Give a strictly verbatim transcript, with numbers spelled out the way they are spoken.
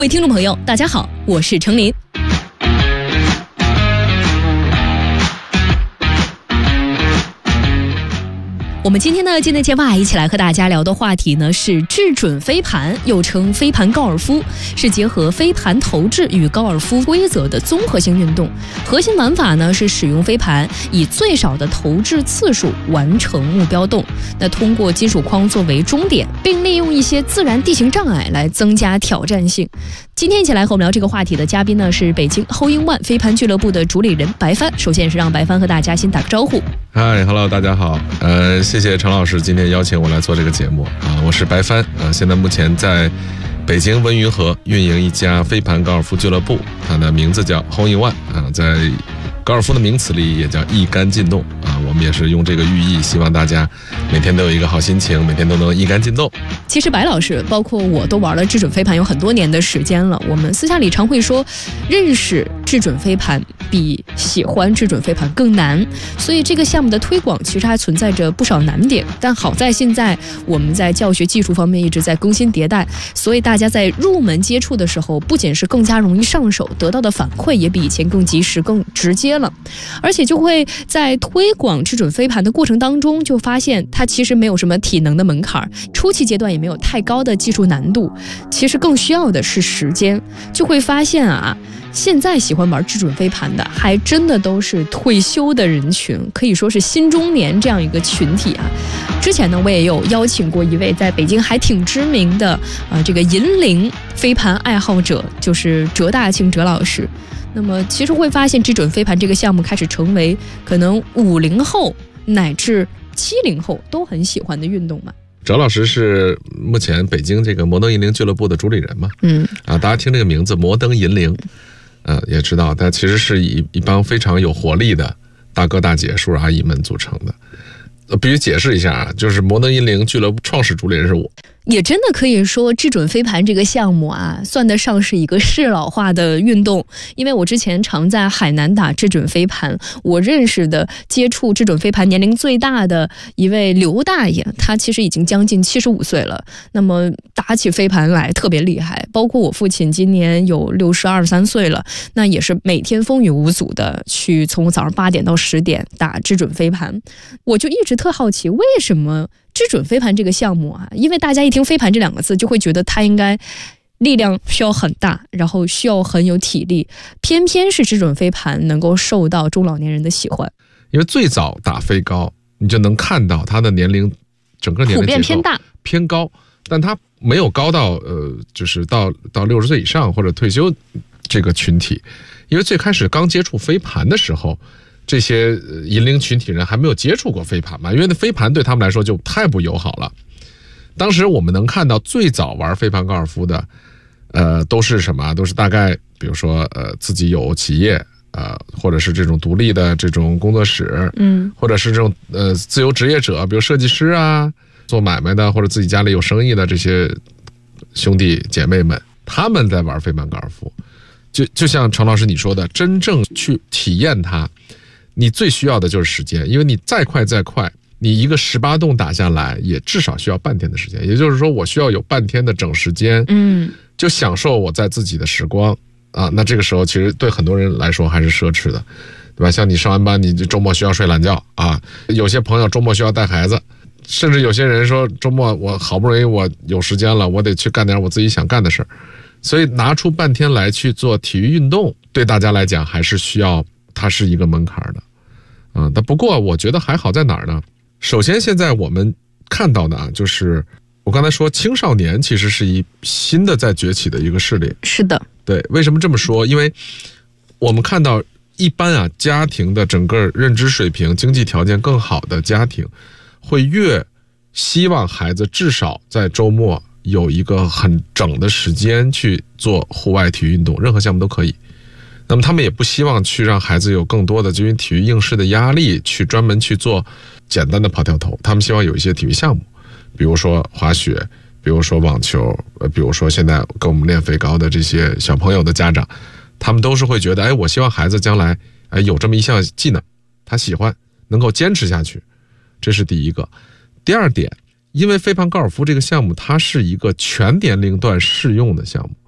各位听众朋友大家好，我是程琳。我们今天呢，境内见外一起来和大家聊的话题呢是制准飞盘，又称飞盘高尔夫，是结合飞盘投掷与高尔夫规则的综合性运动。核心玩法呢是使用飞盘以最少的投掷次数完成目标洞，那通过金属框作为终点，并利用一些自然地形障碍来增加挑战性。今天一起来和我们聊这个话题的嘉宾呢是北京 Hole in One 飞盘俱乐部的主理人白帆。首先是让白帆和大家先打个招呼。 嗨 ，Hello， 大家好，呃，谢谢陈老师今天邀请我来做这个节目啊，我是白帆啊，现在目前在北京温榆河运营一家飞盘高尔夫俱乐部，它的名字叫 Hole in One 啊，在高尔夫的名词里也叫一杆进洞啊，我们也是用这个寓意，希望大家每天都有一个好心情，每天都能一杆进洞。 其实白老师包括我都玩了制准飞盘有很多年的时间了，我们私下里常会说，认识制准飞盘比喜欢制准飞盘更难，所以这个项目的推广其实还存在着不少难点。但好在现在我们在教学技术方面一直在更新迭代，所以大家在入门接触的时候，不仅是更加容易上手，得到的反馈也比以前更及时、更直接了。而且就会在推广制准飞盘的过程当中，就发现它其实没有什么体能的门槛，初期阶段也没有太高的技术难度，其实更需要的是时间。就会发现啊，现在喜欢玩制准飞盘的还真的都是退休的人群，可以说是新中年这样一个群体啊。之前呢，我也有邀请过一位在北京还挺知名的呃这个银龄飞盘爱好者，就是哲大庆哲老师。那么其实会发现制准飞盘这个项目开始成为可能五零后乃至七零后都很喜欢的运动嘛。 哲老师是目前北京这个摩登银铃俱乐部的主理人嘛？嗯，啊，大家听这个名字摩登银铃，呃，也知道，但其实是以一帮非常有活力的大哥大姐、叔叔阿姨们组成的。呃，必须解释一下啊，就是摩登银铃俱乐部创始主理人是我。 也真的可以说制准飞盘这个项目啊，算得上是一个适老化的运动。因为我之前常在海南打制准飞盘，我认识的接触制准飞盘年龄最大的一位刘大爷，他其实已经将近七十五岁了，那么打起飞盘来特别厉害。包括我父亲今年有六十二三岁了，那也是每天风雨无阻的去从早上八点到十点打制准飞盘。我就一直特好奇，为什么制准飞盘这个项目啊，因为大家一听飞盘这两个字就会觉得它应该力量需要很大，然后需要很有体力，偏偏是制准飞盘能够受到中老年人的喜欢。 因为最早打飞高，你就能看到他的年龄整个年龄普遍偏大偏高，但他没有高到呃，就是到到六十岁以上或者退休这个群体。因为最开始刚接触飞盘的时候，这些银龄群体人还没有接触过飞盘嘛，因为那飞盘对他们来说就太不友好了。当时我们能看到最早玩飞盘高尔夫的，呃，都是什么？都是大概比如说呃自己有企业，呃，或者是这种独立的这种工作室，嗯，或者是这种呃自由职业者，比如设计师啊，做买卖的，或者自己家里有生意的这些兄弟姐妹们，他们在玩飞盘高尔夫。就就像程老师你说的，真正去体验它，你最需要的就是时间，因为你再快再快，你一个十八洞打下来也至少需要半天的时间，也就是说我需要有半天的整时间，嗯，就享受我在自己的时光啊。那这个时候其实对很多人来说还是奢侈的，对吧？像你上完班，你周末需要睡懒觉啊，有些朋友周末需要带孩子，甚至有些人说周末我好不容易我有时间了，我得去干点我自己想干的事儿。所以拿出半天来去做体育运动，对大家来讲还是需要，它是一个门槛的，嗯，但不过我觉得还好在哪儿呢？首先，现在我们看到的啊，就是我刚才说青少年其实是一新的在崛起的一个势力。 是的， 对，为什么这么说？因为我们看到一般啊，家庭的整个认知水平、经济条件更好的家庭，会越希望孩子至少在周末有一个很整的时间去做户外体育运动，任何项目都可以。那么他们也不希望去让孩子有更多的就因体育应试的压力去专门去做简单的跑跳投，他们希望有一些体育项目，比如说滑雪，比如说网球，呃，比如说现在跟我们练飞高的这些小朋友的家长，他们都是会觉得，哎，我希望孩子将来哎有这么一项技能，他喜欢，能够坚持下去，这是第一个。第二点，因为飞盘高尔夫这个项目它是一个全年龄段适用的项目，